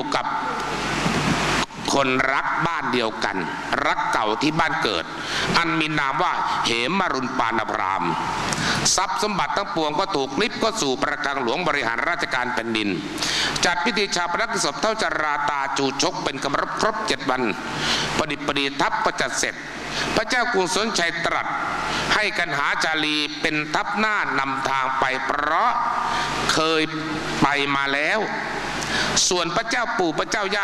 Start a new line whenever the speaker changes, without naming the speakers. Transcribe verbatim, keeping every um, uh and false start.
กับคนรักบ้านเดียวกันรักเก่าที่บ้านเกิดอันมีนามว่าเหมรุนปานพรามทรัพย์สมบัติทั้งปวงก็ถูกลิบก็สู่ประคังหลวงบริหารราชการแผ่นดินจัดพิธีชาปนกิจศพเท่าจราตาจูชกเป็นกำรับครบเจ็ดวันปฏิปดีทัพก็จัดเสร็จพระเจ้ากรุงสนชัยตรัสให้กันหาจารีเป็นทัพหน้านำทางไปเพราะเคยไปมาแล้วส่วนพระเจ้าปู่พระเจ้าย่า